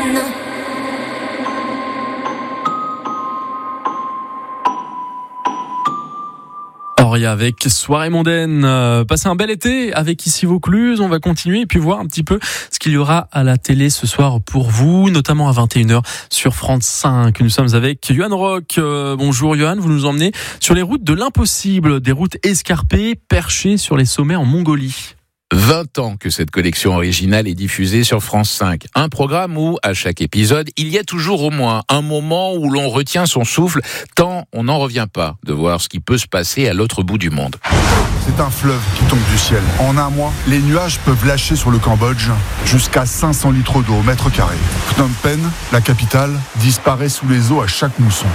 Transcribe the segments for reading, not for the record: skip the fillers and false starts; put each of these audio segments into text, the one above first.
Auria avec Soirée mondaine. Passez un bel été avec Ici Vaucluse. On va continuer et puis voir un petit peu ce qu'il y aura à la télé ce soir pour vous, notamment à 21h sur France 5. Nous sommes avec Johan Rock. Bonjour Johan, vous nous emmenez sur les routes de l'impossible, des routes escarpées, perchées sur les sommets en Mongolie. 20 ans que cette collection originale est diffusée sur France 5. Un programme où, à chaque épisode, il y a toujours au moins un moment où l'on retient son souffle, tant on n'en revient pas de voir ce qui peut se passer à l'autre bout du monde. C'est un fleuve qui tombe du ciel. En un mois, les nuages peuvent lâcher sur le Cambodge jusqu'à 500 litres d'eau au mètre carré. Phnom Penh, la capitale, disparaît sous les eaux à chaque mousson.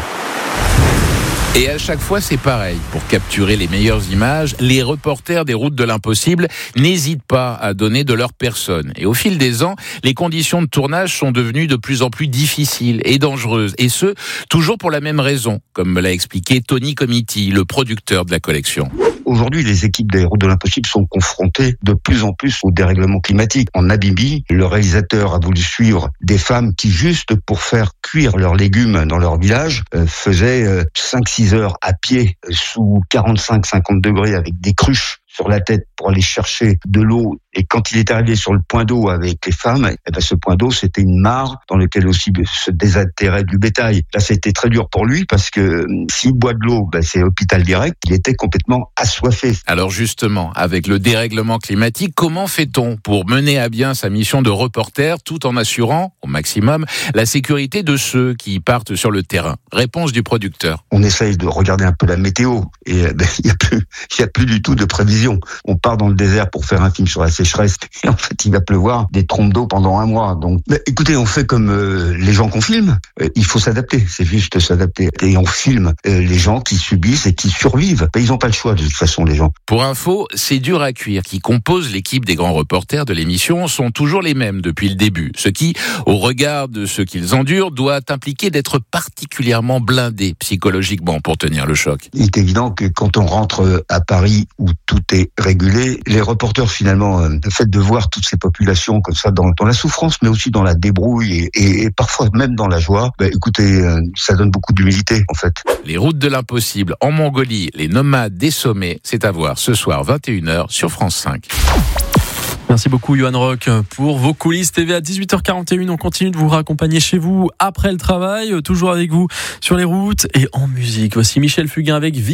Et à chaque fois, c'est pareil. Pour capturer les meilleures images, les reporters des routes de l'impossible n'hésitent pas à donner de leur personne. Et au fil des ans, les conditions de tournage sont devenues de plus en plus difficiles et dangereuses. Et ce, toujours pour la même raison, comme me l'a expliqué Tony Comiti, le producteur de la collection. Aujourd'hui, les équipes des routes de l'impossible sont confrontées de plus en plus au dérèglement climatique. En Namibie, le réalisateur a voulu suivre des femmes qui, juste pour faire cuire leurs légumes dans leur village, faisaient 5-6 heures à pied sous 45-50 degrés avec des cruches sur la tête pour aller chercher de l'eau. Et quand il est arrivé sur le point d'eau avec les femmes, ce point d'eau, c'était une mare dans laquelle aussi se désaltérait du bétail. Là, c'était très dur pour lui parce que s'il boit de l'eau, c'est hôpital direct. Il était complètement assoiffé. Alors justement, avec le dérèglement climatique, comment fait-on pour mener à bien sa mission de reporter tout en assurant, au maximum, la sécurité de ceux qui partent sur le terrain? Réponse du producteur. On essaye de regarder un peu la météo et il y a plus du tout de prévision. On part dans le désert pour faire un film sur la sécheresse et en fait il va pleuvoir des trompes d'eau pendant un mois. Donc écoutez, on fait comme les gens qu'on filme. Il faut s'adapter, c'est juste s'adapter. Et on filme les gens qui subissent et qui survivent. Ils n'ont pas le choix de toute façon, les gens. Pour info, ces durs à cuire qui composent l'équipe des grands reporters de l'émission sont toujours les mêmes depuis le début. Ce qui, au regard de ce qu'ils endurent, doit impliquer d'être particulièrement blindés psychologiquement pour tenir le choc. Il est évident que quand on rentre à Paris où tout est régulé, les reporters finalement, le fait de voir toutes ces populations comme ça dans la souffrance, mais aussi dans la débrouille et parfois même dans la joie, écoutez, ça donne beaucoup d'humilité en fait. Les routes de l'impossible en Mongolie, les nomades des sommets, c'est à voir ce soir 21h sur France 5. Merci beaucoup Johan Rock pour vos coulisses TV à 18h41. On continue de vous raccompagner chez vous après le travail, toujours avec vous sur les routes et en musique. Voici Michel Fugain avec